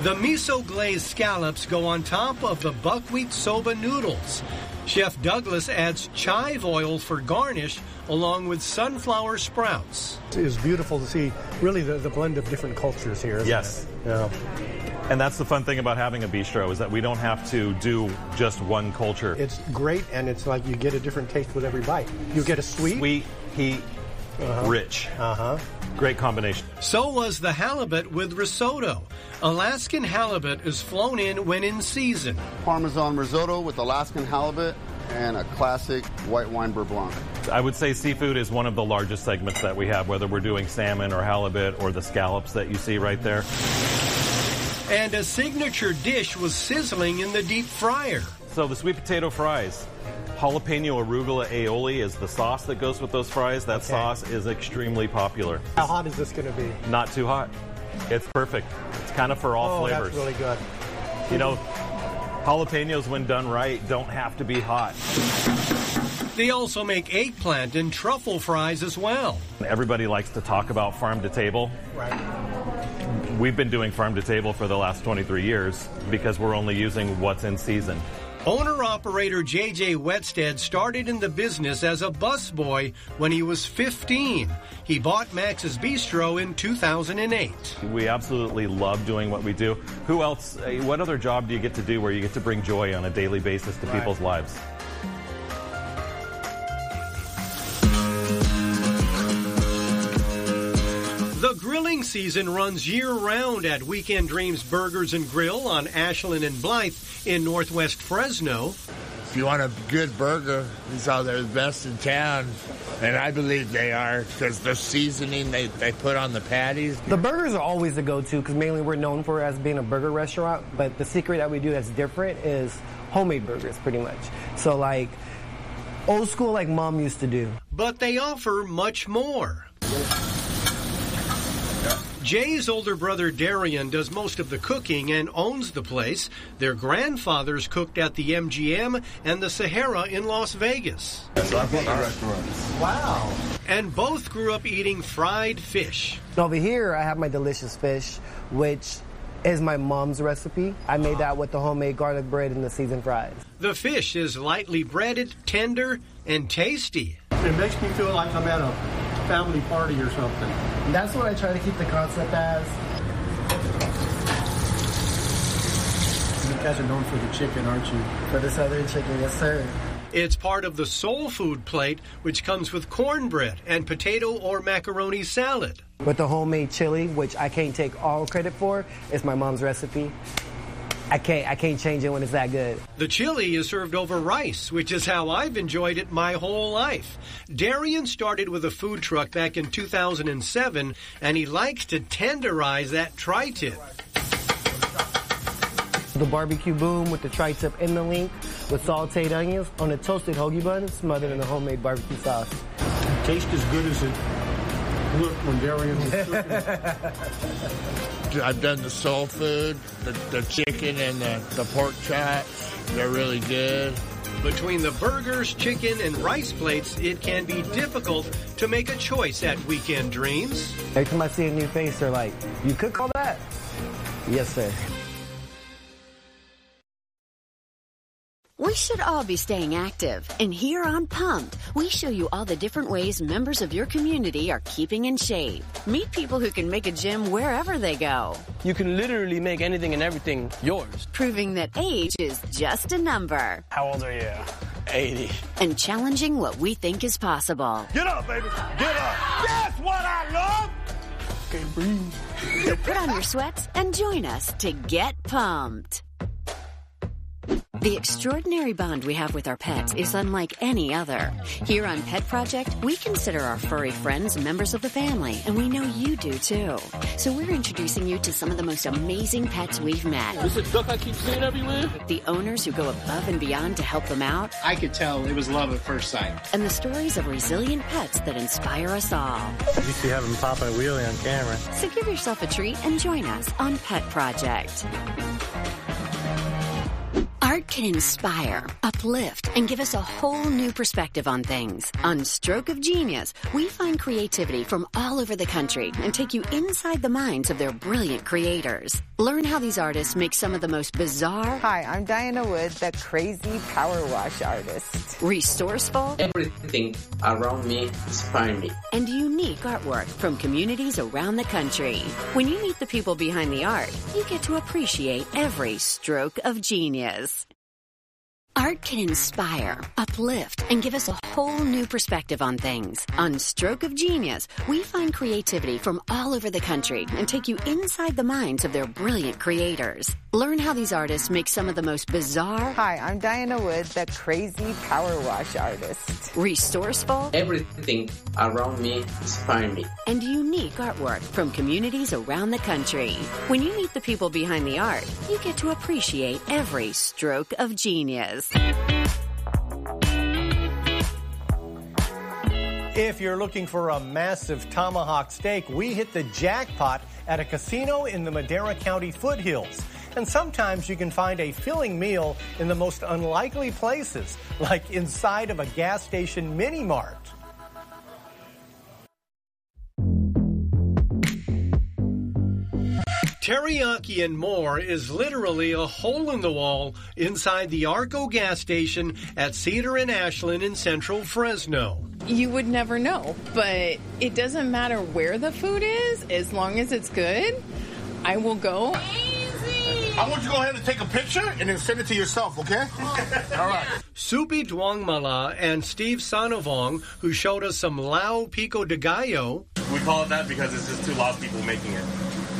The miso-glazed scallops go on top of the buckwheat soba noodles. Chef Douglas adds chive oil for garnish along with sunflower sprouts. It's beautiful to see really the blend of different cultures here. Yes. Yeah. And that's the fun thing about having a bistro is that we don't have to do just one culture. It's great, and it's like you get a different taste with every bite. You get a sweet, heat, rich. Great combination. So was the halibut with risotto. Alaskan halibut is flown in when in season. Parmesan risotto with Alaskan halibut and a classic white wine beurre blanc. I would say seafood is one of the largest segments that we have, whether we're doing salmon or halibut or the scallops that you see right there. And a signature dish was sizzling in the deep fryer. So the sweet potato fries. Jalapeno arugula aioli is the sauce that goes with those fries. That sauce is extremely popular. How hot is this going to be? Not too hot. It's perfect. It's kind of for all flavors. That's really good. You know, jalapenos, when done right, don't have to be hot. They also make eggplant and truffle fries as well. Everybody likes to talk about farm to table. Right. We've been doing farm to table for the last 23 years because we're only using what's in season. Owner-operator J.J. Wetstead started in the business as a busboy when he was 15. He bought Max's Bistro in 2008. We absolutely love doing what we do. Who else, what other job do you get to do where you get to bring joy on a daily basis to people's lives? The grilling season runs year-round at Weekend Dreams Burgers and Grill on Ashland and Blythe in northwest Fresno. If you want a good burger, these are the best in town, and I believe they are because the seasoning they put on the patties. The burgers are always the go-to because mainly we're known for as being a burger restaurant, but the secret that we do that's different is homemade burgers pretty much. So like old school like Mom used to do. But they offer much more. Jay's older brother Darian does most of the cooking and owns the place. Their grandfathers cooked at the MGM and the Sahara in Las Vegas. So I bought the restaurants. Wow. And both grew up eating fried fish. Over here I have my delicious fish, which is my mom's recipe. I made that with the homemade garlic bread and the seasoned fries. The fish is lightly breaded, tender, and tasty. It makes me feel like I'm at a family party or something. That's what I try to keep the concept as. You guys are known for the chicken, aren't you? For the southern chicken, yes sir. It's part of the soul food plate, which comes with cornbread and potato or macaroni salad. With the homemade chili, which I can't take all credit for, it's my mom's recipe. I can't change it when it's that good. The chili is served over rice, which is how I've enjoyed it my whole life. Darian started with a food truck back in 2007, and he likes to tenderize that tri-tip. The barbecue boom with the tri-tip in the link with sauteed onions on a toasted hoagie bun smothered in a homemade barbecue sauce. It tastes as good as it looked when Darian was cooking. I've done the soul food, the chicken and the pork chops. They're really good. Between the burgers, chicken, and rice plates, it can be difficult to make a choice at Weekend Dreams. Every time I see a new face, they're like, "You cook all that?" Yes, sir. We should all be staying active, and here on Pumped, we show you all the different ways members of your community are keeping in shape. Meet people who can make a gym wherever they go. You can literally make anything and everything yours. Proving that age is just a number. How old are you? 80. And challenging what we think is possible. Get up, baby. Get up. That's what I love. Can't breathe. So put on your sweats and join us to get pumped. The extraordinary bond we have with our pets is unlike any other. Here on Pet Project, we consider our furry friends members of the family, and we know you do too. So we're introducing you to some of the most amazing pets we've met. This is a duck I keep seeing everywhere. The owners who go above and beyond to help them out. I could tell it was love at first sight. And the stories of resilient pets that inspire us all. You see having popping a wheelie on camera. So give yourself a treat and join us on Pet Project. Our Art can inspire, uplift, and give us a whole new perspective on things. On Stroke of Genius, we find creativity from all over the country and take you inside the minds of their brilliant creators. Learn how these artists make some of the most bizarre... Hi, I'm Diana Wood, the crazy power wash artist. Resourceful... Everything around me inspires me. And unique artwork from communities around the country. When you meet the people behind the art, you get to appreciate every stroke of genius. Art can inspire, uplift, and give us a whole new perspective on things. On Stroke of Genius, we find creativity from all over the country and take you inside the minds of their brilliant creators. Learn how these artists make some of the most bizarre... Hi, I'm Diana Wood, the crazy power wash artist. Resourceful... Everything around me inspires me. And unique artwork from communities around the country. When you meet the people behind the art, you get to appreciate every stroke of genius. If you're looking for a massive tomahawk steak, we hit the jackpot at a casino in the Madera County foothills. And sometimes you can find a filling meal in the most unlikely places, like inside of a gas station mini-mart. Teriyaki and More is literally a hole in the wall inside the Arco gas station at Cedar and Ashland in central Fresno. You would never know, but it doesn't matter where the food is, as long as it's good, I will go. I want you to go ahead and take a picture and then send it to yourself, okay? All right. Supi Duangmala and Steve Sanovong, who showed us some Lao Pico de Gallo. We call it that because it's just two Lao people making it.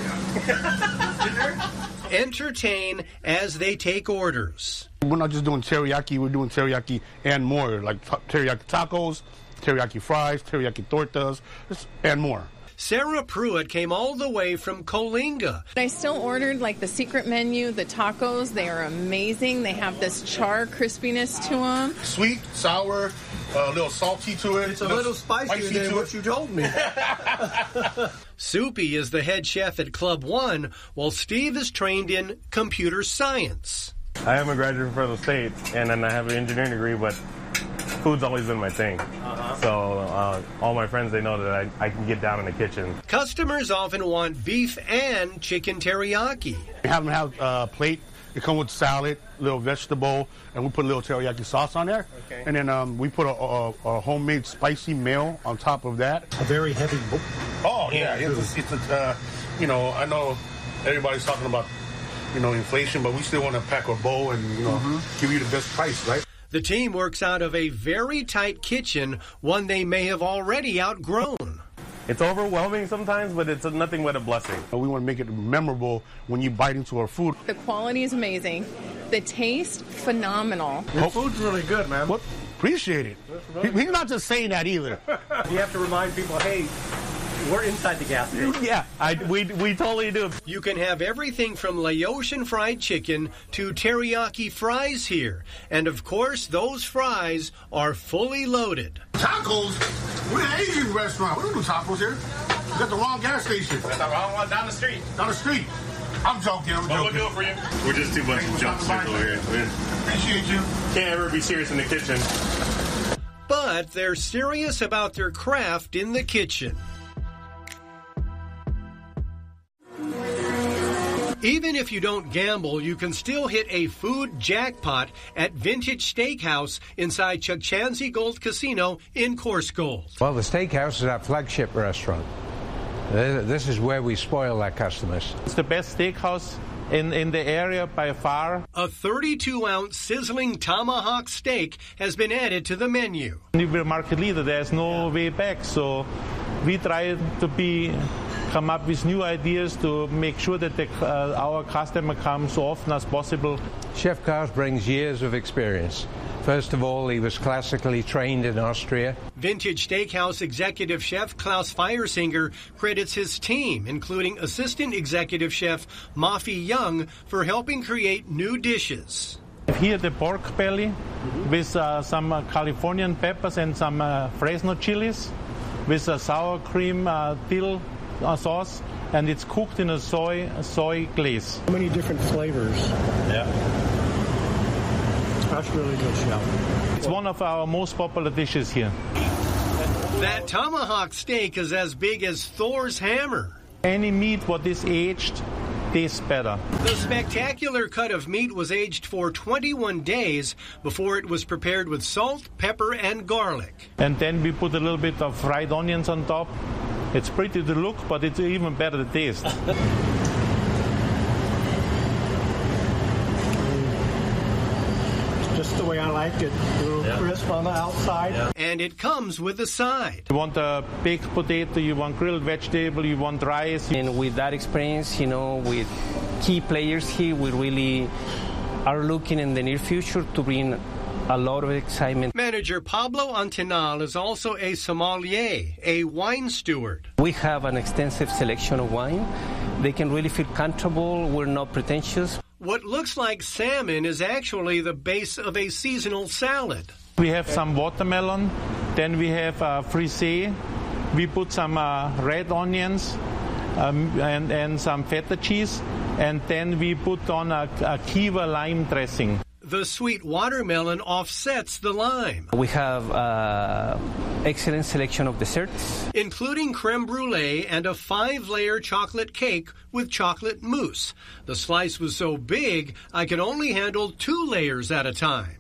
Entertain as they take orders. We're not just doing teriyaki, we're doing teriyaki and more, like teriyaki tacos, teriyaki fries, teriyaki tortas, and more. Sarah Pruitt came all the way from Coalinga. I still ordered like the secret menu, the tacos. They are amazing. They have this char crispiness to them. Sweet, sour, a little salty to it. It's a little spicier than what you told me. Supi is the head chef at Club One, while Steve is trained in computer science. I am a graduate from Fresno State, and then I have an engineering degree, but food's always been my thing. So all my friends, they know that I can get down in the kitchen. Customers often want beef and chicken teriyaki. We have them have a plate. It comes with salad, little vegetable, and we put a little teriyaki sauce on there. Okay. And then we put a homemade spicy meal on top of that. A very heavy... Oh, yeah. It's you know, I know everybody's talking about, you know, inflation, but we still want to pack a bowl and, you know, give you the best price, right? The team works out of a very tight kitchen, one they may have already outgrown. It's overwhelming sometimes, but it's nothing but a blessing. We want to make it memorable when you bite into our food. The quality is amazing. The taste, phenomenal. Your food's really good, man. What? Appreciate it. He's not just saying that either. You have to remind people, hey, we're inside the gas station. Yeah, we totally do. You can have everything from Laotian fried chicken to teriyaki fries here. And of course, those fries are fully loaded. Tacos? We're an Asian restaurant. We don't do tacos here. You got the wrong gas station. That's the wrong one down the street. Down the street. I'm joking. We'll do it for you. We're just two bunch of jumpsters over here. Appreciate you. Can't ever be serious in the kitchen. But they're serious about their craft in the kitchen. Even if you don't gamble, you can still hit a food jackpot at Vintage Steakhouse inside Chukchansi Gold Casino in Course Gold. Well, the steakhouse is our flagship restaurant. This is where we spoil our customers. It's the best steakhouse in the area by far. A 32-ounce sizzling tomahawk steak has been added to the menu. We're market leader. There's no way back, so we try to come up with new ideas to make sure that our customer comes so often as possible. Chef Kars brings years of experience. First of all, he was classically trained in Austria. Vintage Steakhouse executive chef Klaus Feiersinger credits his team, including assistant executive chef Mafi Young, for helping create new dishes. Here the pork belly with some Californian peppers and some Fresno chilies with a sour cream dill sauce, and it's cooked in a soy glaze. How many different flavors? Yeah. That's really good, Chef. It's one of our most popular dishes here. That tomahawk steak is as big as Thor's hammer. Any meat what is aged tastes better. The spectacular cut of meat was aged for 21 days before it was prepared with salt, pepper, and garlic. And then we put a little bit of fried onions on top. It's pretty to look, but it's even better to taste. Just the way I like it. A little crisp on the outside. Yeah. And it comes with a side. You want a baked potato, you want grilled vegetable, you want rice. And with that experience, with key players here, we really are looking in the near future to bring a lot of excitement. Manager Pablo Antinal is also a sommelier, a wine steward. We have an extensive selection of wine. They can really feel comfortable. We're not pretentious. What looks like salmon is actually the base of a seasonal salad. We have some watermelon, then we have frisee. We put some red onions and some feta cheese, and then we put on a kiva lime dressing. The sweet watermelon offsets the lime. We have excellent selection of desserts, including creme brulee and a 5-layer chocolate cake with chocolate mousse. The slice was so big, I could only handle 2 layers at a time.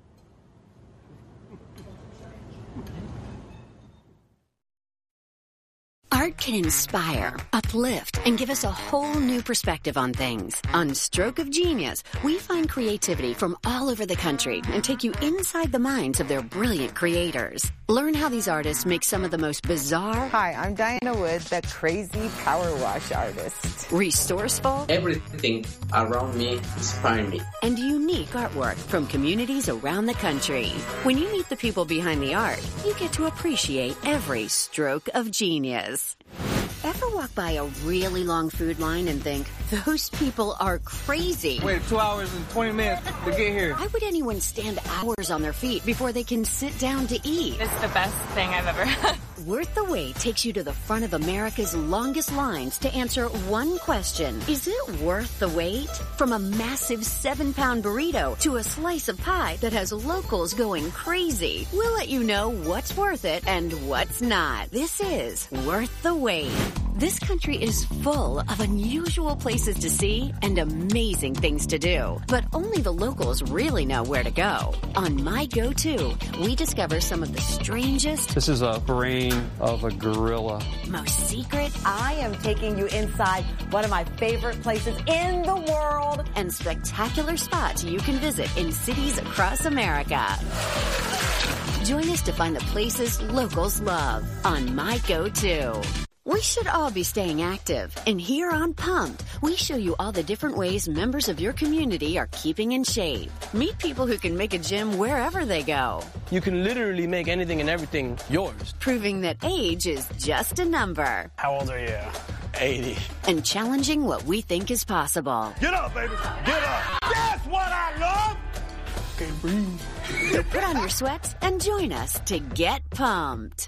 Art can inspire, uplift, and give us a whole new perspective on things. On Stroke of Genius, we find creativity from all over the country and take you inside the minds of their brilliant creators. Learn how these artists make some of the most bizarre... Hi, I'm Diana Wood, the crazy power wash artist. Resourceful... Everything around me inspires me. And unique artwork from communities around the country. When you meet the people behind the art, you get to appreciate every stroke of genius. Ever walk by a really long food line and think, those people are crazy? Wait 2 hours and 20 minutes to get here. Why would anyone stand hours on their feet before they can sit down to eat? It's the best thing I've ever had. Worth the Wait takes you to the front of America's longest lines to answer one question. Is it worth the wait? From a massive 7-pound burrito to a slice of pie that has locals going crazy. We'll let you know what's worth it and what's not. This is Worth the Wait. This country is full of unusual places to see and amazing things to do. But only the locals really know where to go. On My Go-To, we discover some of the strangest... This is a brain of a gorilla. Most secret... I am taking you inside one of my favorite places in the world. And spectacular spots you can visit in cities across America. Join us to find the places locals love on My Go-To. We should all be staying active, and here on Pumped, we show you all the different ways members of your community are keeping in shape. Meet people who can make a gym wherever they go. You can literally make anything and everything yours. Proving that age is just a number. How old are you? 80. And challenging what we think is possible. Get up, baby. Get up. That's what I love. Okay, breathe. So put on your sweats and join us to get pumped.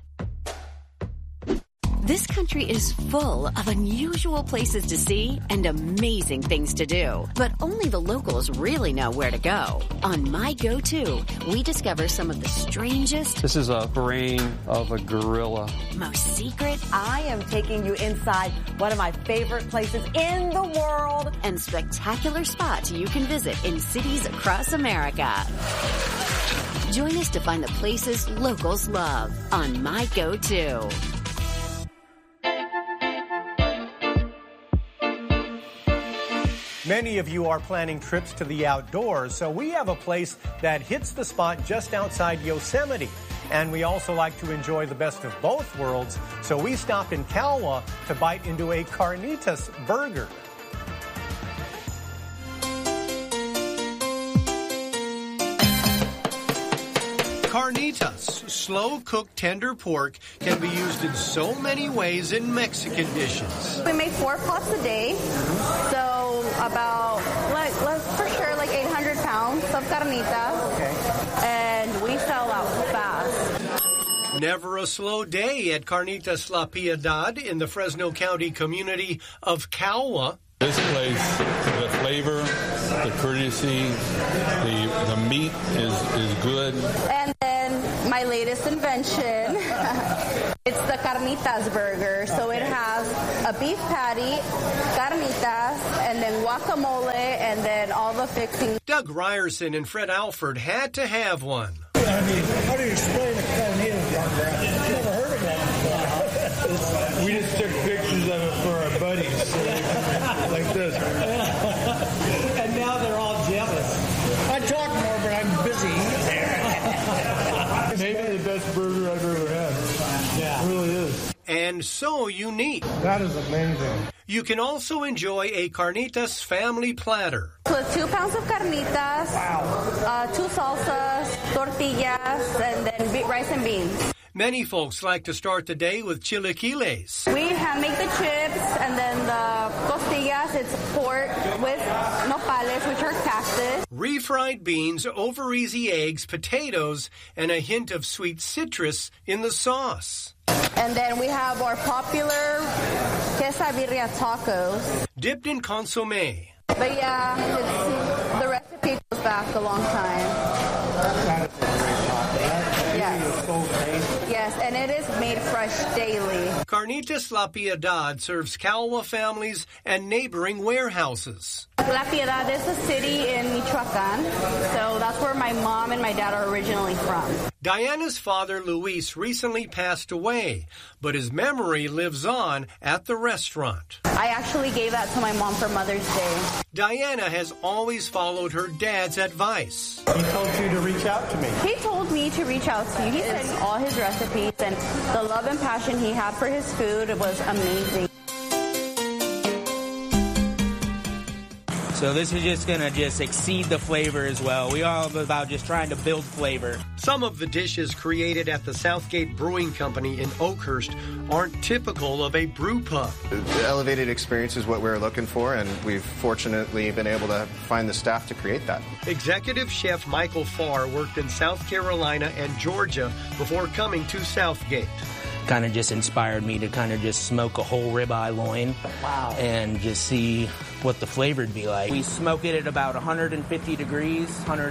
This country is full of unusual places to see and amazing things to do. But only the locals really know where to go. On My Go-To, we discover some of the strangest... This is a brain of a gorilla. Most secret... I am taking you inside one of my favorite places in the world. And spectacular spots you can visit in cities across America. Join us to find the places locals love on My Go-To. Many of you are planning trips to the outdoors, so we have a place that hits the spot just outside Yosemite. And we also like to enjoy the best of both worlds, so we stopped in Calwa to bite into a carnitas burger. Carnitas, slow-cooked tender pork, can be used in so many ways in Mexican dishes. We make 4 pots a day, so about, for sure, 800 pounds of carnitas. Okay. And we sell out fast. Never a slow day at Carnitas La Piedad in the Fresno County community of Calwa. This place, the flavor, the pretty juicy. The meat is good. And then my latest invention, it's the carnitas burger. So it has a beef patty, carnitas, and then guacamole, and then all the fixings. Doug Ryerson and Fred Alford had to have one. I mean, how do you explain a carnitas burger? I've never heard of one. We just took pictures of it for our buddies, like this. And now they're all jealous. I talk more, but I'm busy. Maybe the best burger I've ever had. Yeah. It really is. And so unique. That is amazing. You can also enjoy a carnitas family platter. So 2 pounds of carnitas, 2 salsas, tortillas, and then rice and beans. Many folks like to start the day with chilaquiles. We make the chips, and then the costillas, it's pork with nopales, which are cactus. Refried beans, over-easy eggs, potatoes, and a hint of sweet citrus in the sauce. And then we have our popular quesadilla tacos. Dipped in consommé. But yeah, the recipe goes back a long time. Yes, and it is made fresh daily. Carnitas La Piedad serves Calwa families and neighboring warehouses. La Piedad is a city in Michoacan, so that's where my mom and my dad are originally from. Diana's father, Luis, recently passed away, but his memory lives on at the restaurant. I actually gave that to my mom for Mother's Day. Diana has always followed her dad's advice. He told you to reach out to me. He told me to reach out to you. He sent all his recipes, and the love and passion he had for his food was amazing. So this is just going to exceed the flavor as well. We are all about just trying to build flavor. Some of the dishes created at the Southgate Brewing Company in Oakhurst aren't typical of a brew pub. The elevated experience is what we're looking for, and we've fortunately been able to find the staff to create that. Executive Chef Michael Farr worked in South Carolina and Georgia before coming to Southgate. Kind of just inspired me to kind of just smoke a whole ribeye loin. Wow. And just see what the flavor would be like. We smoke it at about 150 degrees,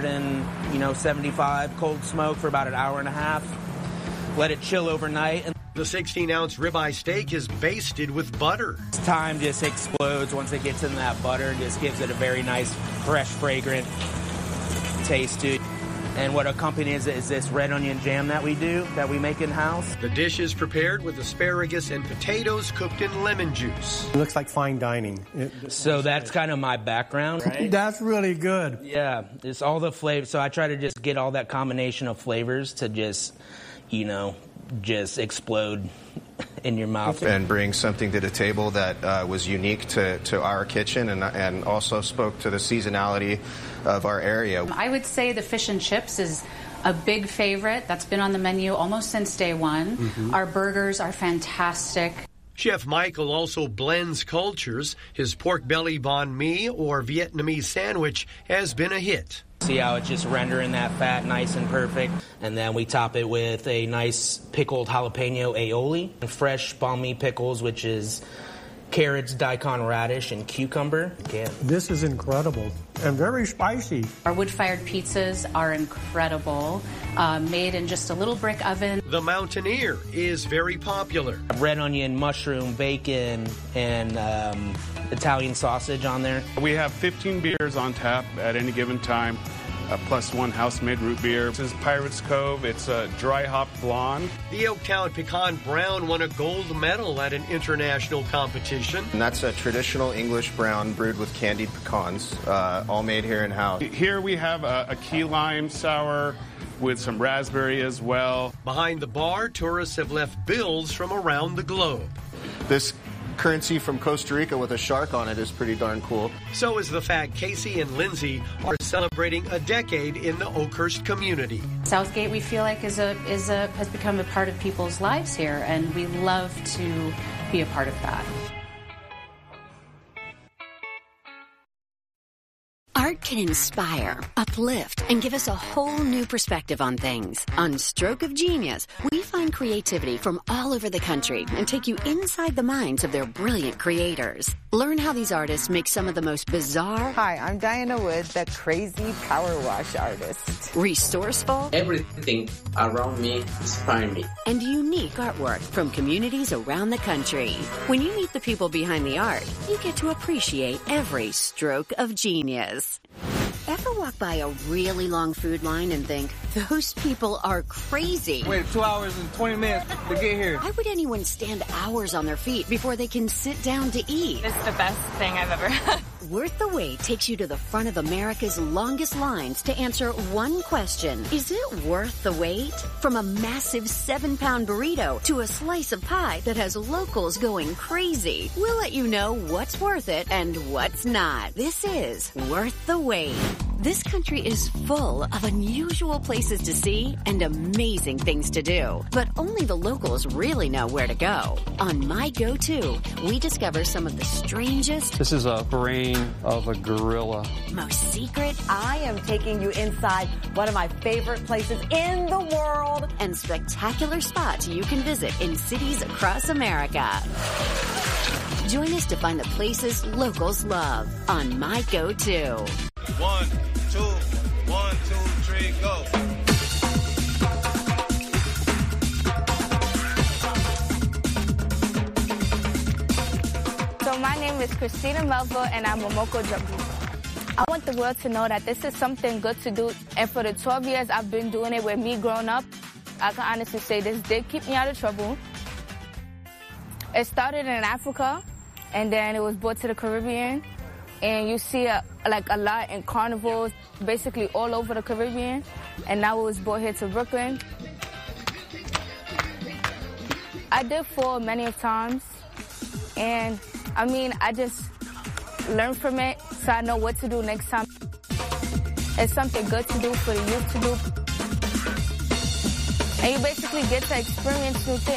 175 cold smoke for about an hour and a half. Let it chill overnight. And the 16-ounce ribeye steak is basted with butter. Time just explodes once it gets in that butter. Just gives it a very nice, fresh, fragrant taste to it. And what accompanies it is this red onion jam that we make in-house. The dish is prepared with asparagus and potatoes cooked in lemon juice. It looks like fine dining. So that's kind of my background, right? That's really good. Yeah, it's all the flavors. So I try to just get all that combination of flavors to just explode in your mouth. And bring something to the table that was unique to our kitchen and also spoke to the seasonality of our area. I would say the fish and chips is a big favorite that's been on the menu almost since day one. Mm-hmm. Our burgers are fantastic. Chef Michael also blends cultures. His pork belly banh mi or Vietnamese sandwich has been a hit. See how it's just rendering that fat nice and perfect. And then we top it with a nice pickled jalapeno aioli and fresh banh mi pickles, which is carrots, daikon radish, and cucumber. Yeah. This is incredible and very spicy. Our wood-fired pizzas are incredible, made in just a little brick oven. The Mountaineer is very popular. Red onion, mushroom, bacon, and Italian sausage on there. We have 15 beers on tap at any given time, plus one house-made root beer. This is Pirates Cove. It's a dry hop blonde. The Oaktown Pecan Brown won a gold medal at an international competition. And that's a traditional English brown brewed with candied pecans, all made here in-house. Here we have a key lime sour with some raspberry as well. Behind the bar, tourists have left bills from around the globe. This currency from Costa Rica with a shark on it is pretty darn cool. So is the fact Casey and Lindsay are celebrating a decade in the Oakhurst community. Southgate, we feel like has become a part of people's lives here, and we love to be a part of that. Art can inspire, uplift, and give us a whole new perspective on things. On Stroke of Genius, we find creativity from all over the country and take you inside the minds of their brilliant creators. Learn how these artists make some of the most bizarre... Hi, I'm Diana Wood, the crazy power wash artist. Resourceful... Everything around me inspires me. And unique artwork from communities around the country. When you meet the people behind the art, you get to appreciate every stroke of genius. Ever walk by a really long food line and think, those people are crazy? Wait 2 hours and 20 minutes to get here. Why would anyone stand hours on their feet before they can sit down to eat? It's the best thing I've ever had. Worth the Wait takes you to the front of America's longest lines to answer one question. Is it worth the wait? From a massive 7-pound burrito to a slice of pie that has locals going crazy, we'll let you know what's worth it and what's not. This is Worth the Wait. This country is full of unusual places to see and amazing things to do. But only the locals really know where to go. On My Go-To, we discover some of the strangest... This is a brain of a gorilla. Most secret... I am taking you inside one of my favorite places in the world. And spectacular spots you can visit in cities across America. Join us to find the places locals love on My Go-To. 1, 2, 1, 2, 3, go. So my name is Christina Melville and I'm a Momoko Jabu. I want the world to know that this is something good to do, and for the 12 years I've been doing it with me growing up, I can honestly say this did keep me out of trouble. It started in Africa and then it was brought to the Caribbean. And you see a lot in carnivals, basically all over the Caribbean. And now it was brought here to Brooklyn. I did fall many times. And I mean, I just learned from it so I know what to do next time. It's something good to do for the youth to do. And you basically get to experience new things.